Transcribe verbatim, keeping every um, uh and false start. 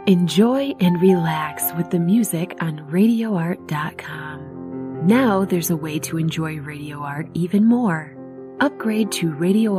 Enjoy and relax with the music on radio art dot com. Now there's a way to enjoy Radio Art even more. Upgrade to Radio